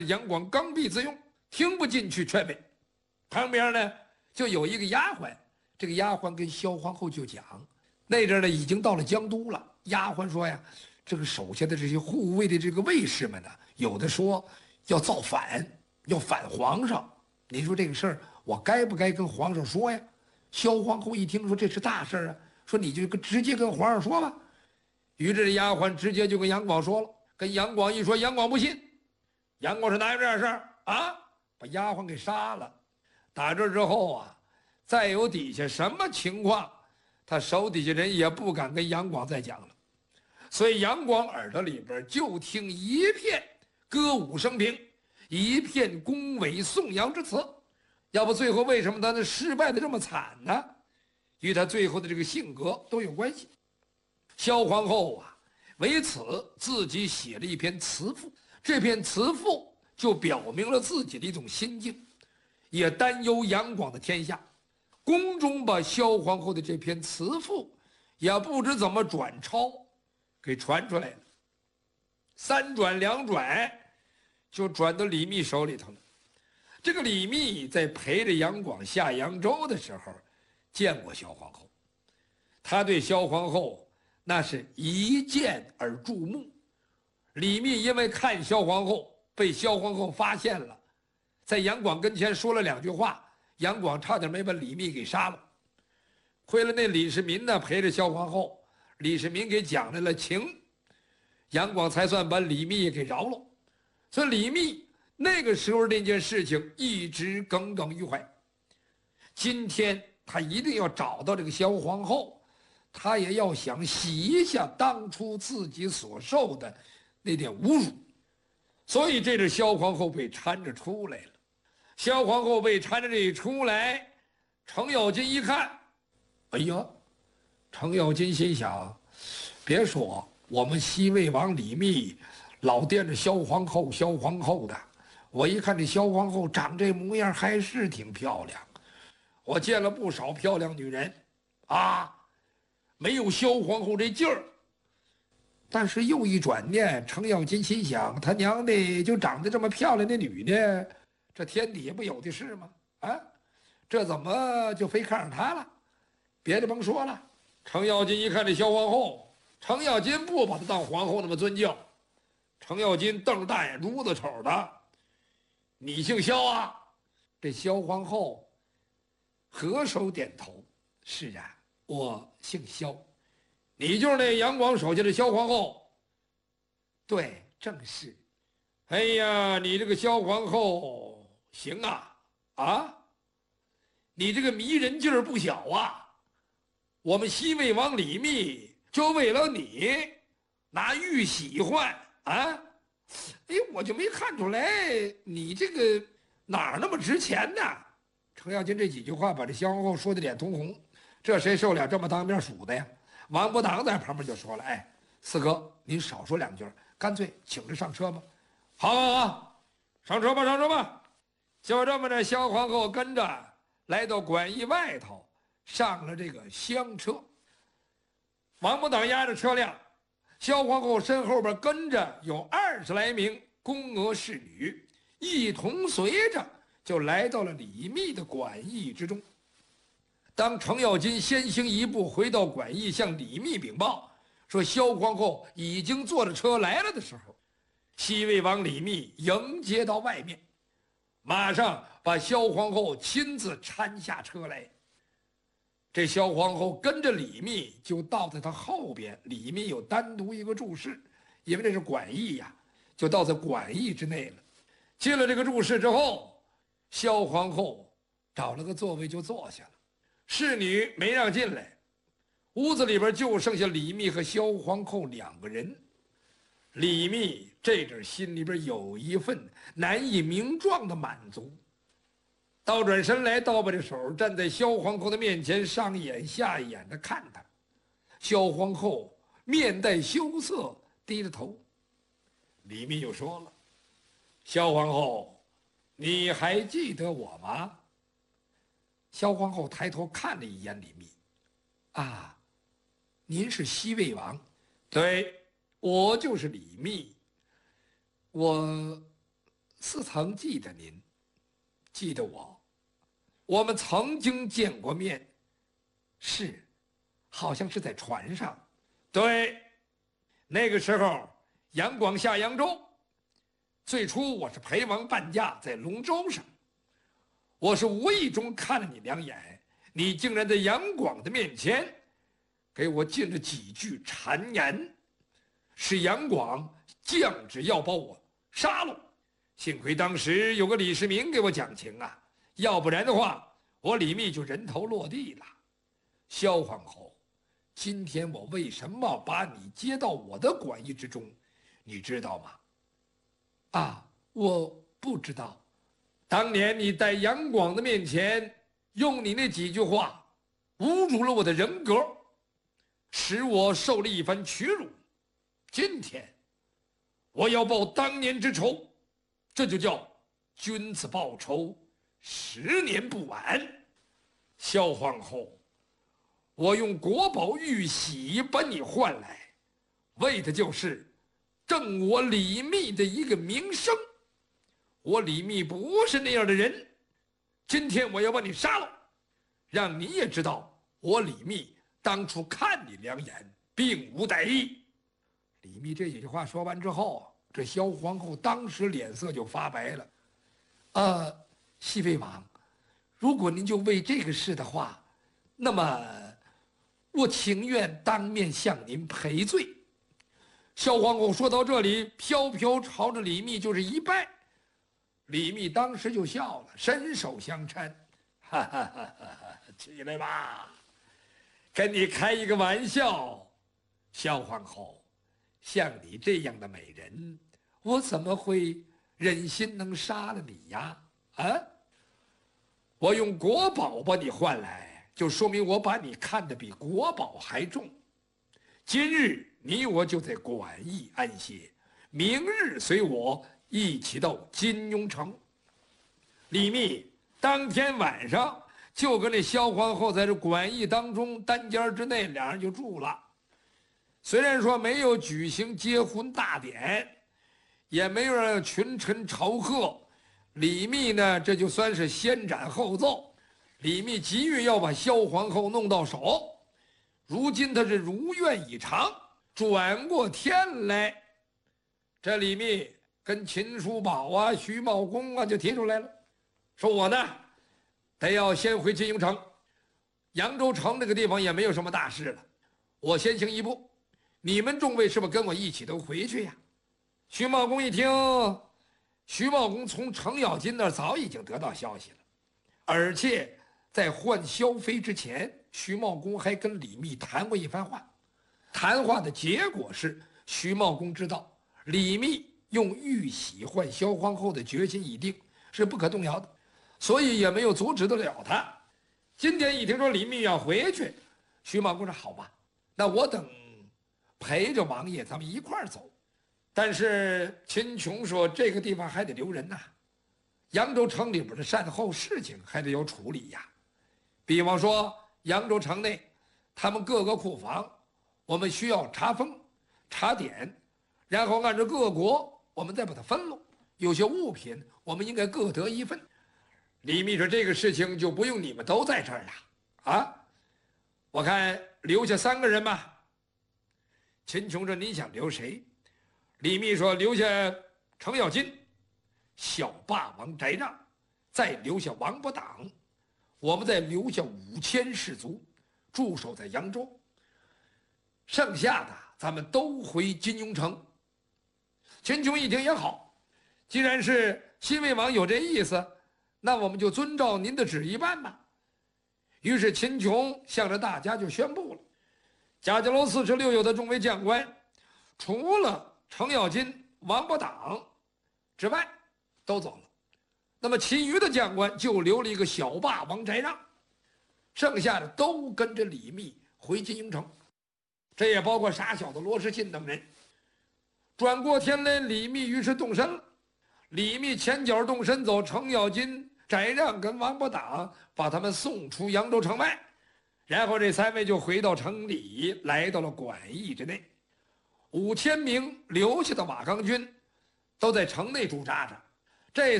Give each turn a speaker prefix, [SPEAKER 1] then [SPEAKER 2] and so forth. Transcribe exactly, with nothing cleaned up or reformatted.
[SPEAKER 1] 杨广刚愎自用，听不进去劝慰。旁边呢就有一个丫鬟，这个丫鬟跟萧皇后就讲，那阵呢已经到了江都了。丫鬟说呀，这个手下的这些护卫的这个卫士们呢，有的说要造反，要反皇上。你说这个事儿，我该不该跟皇上说呀？萧皇后一听说这是大事啊，说你就直接跟皇上说吧。于是这丫鬟直接就跟杨广说了，跟杨广一说，杨广不信。杨广说哪有这样事儿啊？把丫鬟给杀了。打这之后啊，再有底下什么情况，他手底下人也不敢跟杨广再讲了。所以杨广耳朵里边就听一片歌舞升平，一片恭维颂扬之词。要不最后为什么他那失败的这么惨呢？与他最后的这个性格都有关系。萧皇后啊，为此自己写了一篇词赋，这篇词赋就表明了自己的一种心境，也担忧杨广的天下。宫中把萧皇后的这篇词赋也不知怎么转抄给传出来了，三转两转就转到李密手里头了。这个李密在陪着杨广下扬州的时候见过萧皇后，他对萧皇后那是一见而注目。李密因为看萧皇后被萧皇后发现了，在杨广跟前说了两句话，杨广差点没把李密给杀了。亏了那李世民呢陪着萧皇后，李世民给讲来了情，杨广才算把李密给饶了。所以李密那个时候那件事情一直耿耿于怀。今天他一定要找到这个萧皇后，他也要想洗一下当初自己所受的那点侮辱。所以这是萧皇后被搀着出来了。萧皇后被搀着这一出来，程咬金一看，哎呀，程咬金心想，别说我们西魏王李密老惦着萧皇后萧皇后的，我一看这萧皇后长这模样还是挺漂亮，我见了不少漂亮女人啊，没有萧皇后这劲儿。但是又一转念，程咬金心想，他娘的就长得这么漂亮的女的，这天底下不有的是吗？啊，这怎么就非看上她了？别的甭说了，程咬金一看这萧皇后，程咬金不把她当皇后那么尊敬，程咬金瞪着大眼珠子瞅的，你姓萧啊？这萧皇后合手点头，是啊，我姓萧。你就是那杨广手下的萧皇后？对，正是。哎呀，你这个萧皇后行啊啊！你这个迷人劲儿不小啊！我们西魏王李密就为了你拿玉玺换啊！哎，我就没看出来你这个哪儿那么值钱呢？程咬金这几句话把这萧皇后说的脸通红，这谁受了这么当面数的呀？王伯当在旁边就说了：“哎，四哥，您少说两句，干脆请着上车吧。”好，好，好，上车吧，上车吧。就这么着，萧皇后跟着来到馆驿外头，上了这个厢车。王伯当押着车辆，萧皇后身后边跟着有二十来名宫娥侍女，一同随着就来到了李密的馆驿之中。当程咬金先行一步回到馆驿，向李密禀报说萧皇后已经坐着车来了的时候，西魏王李密迎接到外面，马上把萧皇后亲自搀下车来。这萧皇后跟着李密就倒在他后边，李密有单独一个住室，因为这是馆驿呀，就倒在馆驿之内了。进了这个住室之后，萧皇后找了个座位就坐下了。侍女没让进来，屋子里边就剩下李密和萧皇后两个人。李密这阵心里边有一份难以名状的满足，倒转身来，倒把这手站在萧皇后的面前，上眼下眼的看她。萧皇后面带羞涩，低着头。李密又说了：“萧皇后，你还记得我吗？”萧皇后抬头看了一眼李密，啊，您是西魏王？对，我就是李密。我似曾记得您，记得我，我们曾经见过面。是，好像是在船上。对，那个时候杨广下扬州，最初我是陪王伴驾在龙舟上，我是无意中看了你两眼，你竟然在杨广的面前给我进了几句谗言，使杨广降旨要把我杀了。幸亏当时有个李世民给我讲情啊，要不然的话，我李密就人头落地了。萧皇后，今天我为什么把你接到我的管驿之中，你知道吗？啊，我不知道。当年你在杨广的面前，用你那几句话，侮辱了我的人格，使我受了一番屈辱。今天，我要报当年之仇，这就叫君子报仇，十年不晚。萧皇后，我用国宝玉玺把你换来，为的就是正我李密的一个名声。我李密不是那样的人，今天我要把你杀了，让你也知道我李密当初看你两眼并无歹意。李密这几句话说完之后，这萧皇后当时脸色就发白了。呃，熹妃王，如果您就为这个事的话，那么我情愿当面向您赔罪。萧皇后说到这里，飘飘朝着李密就是一拜。李密当时就笑了，伸手相搀，哈哈哈哈，起来吧，跟你开一个玩笑。萧皇后，像你这样的美人，我怎么会忍心能杀了你呀？啊！我用国宝把你换来，就说明我把你看得比国宝还重。今日你我就在馆驿安歇，明日随我一起到金庸城。李密当天晚上就跟那萧皇后在这馆驿当中单间之内，两人就住了。虽然说没有举行结婚大典，也没有让群臣朝贺，李密呢这就算是先斩后奏。李密急于要把萧皇后弄到手，如今他是如愿以偿。转过天来，这李密跟秦叔宝啊、徐茂公啊就提出来了，说我呢得要先回金庸城，扬州城这个地方也没有什么大事了，我先行一步，你们众位是不是跟我一起都回去呀？徐茂公一听，徐茂公从程咬金那儿早已经得到消息了，而且在换萧妃之前，徐茂公还跟李密谈过一番话。谈话的结果是，徐茂公知道李密用玉玺换萧皇后的决心已定，是不可动摇的，所以也没有阻止得了他。今天一听说李密要回去，徐茂公说：“好吧，那我等陪着王爷咱们一块儿走。”但是秦琼说：“这个地方还得留人呐，扬州城里边的善后事情还得有处理呀。比方说扬州城内，他们各个库房，我们需要查封、查点，然后按照各国，我们再把它分了。有些物品，我们应该各得一份。”李密说：“这个事情就不用你们都在这儿了，啊，我看留下三个人吧。”秦琼说：“你想留谁？”李密说：“留下程咬金、小霸王翟让，再留下王伯党，我们再留下五千士卒，驻守在扬州。剩下的咱们都回金庸城。”秦琼一听也好，既然是新魏王有这意思，那我们就遵照您的旨意办吧。于是秦琼向着大家就宣布了，贾家楼四十六有的众位将官，除了程咬金、王伯党之外都走了，那么其余的将官就留了一个小霸王翟让，剩下的都跟着李密回金庸城，这也包括傻小子罗士信等人。转过天来，李密于是动身了。李密前脚动身走，程咬金、翟让跟王伯党把他们送出扬州城外，然后这三位就回到城里，来到了馆驿之内。五千名留下的瓦岗军都在城内驻扎着， 这